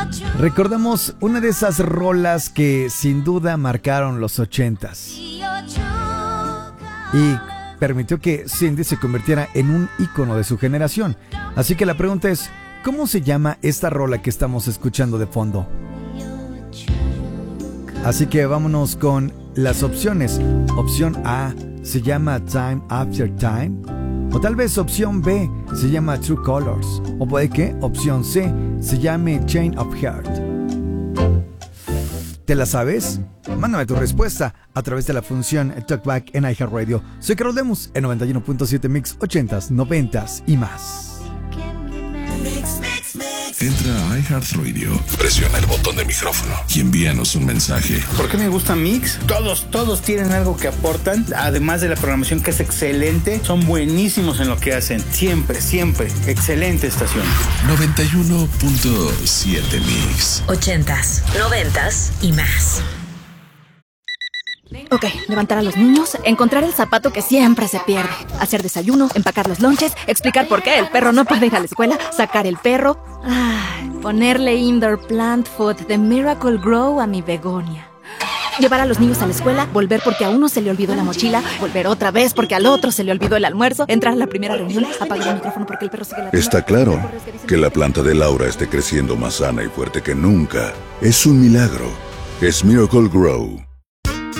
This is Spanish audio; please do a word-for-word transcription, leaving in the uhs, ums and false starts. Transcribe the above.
Recordamos una de esas rolas que sin duda marcaron los ochentas y permitió que Cindy se convirtiera en un ícono de su generación. Así que la pregunta es, ¿cómo se llama esta rola que estamos escuchando de fondo? Así que vámonos con las opciones. Opción A se llama Time After Time, o tal vez opción B se llama True Colors, o puede que opción C se llame Chain of Heart. ¿Te la sabes? Mándame tu respuesta a través de la función Talkback en iHeartRadio. Soy Carlos Lemus en noventa y uno punto siete Mix ochentas, noventas y más. Entra a iHeartRadio, presiona el botón de micrófono y envíanos un mensaje. ¿Por qué me gusta Mix? Todos, todos tienen algo que aportan, además de la programación que es excelente. Son buenísimos en lo que hacen, siempre, siempre. Excelente estación. noventa y uno punto siete Mix. Ochentas, noventas y más. Ok, levantar a los niños, encontrar el zapato que siempre se pierde, hacer desayuno, empacar los lonches, explicar por qué el perro no puede ir a la escuela, sacar el perro, ay, ponerle indoor plant food de Miracle Grow a mi begonia. Llevar a los niños a la escuela, volver porque a uno se le olvidó la mochila, volver otra vez porque al otro se le olvidó el almuerzo, entrar a la primera reunión, apagar el micrófono porque el perro sigue la... Está claro que la planta de Laura esté creciendo más sana y fuerte que nunca. Es un milagro. Es Miracle Grow.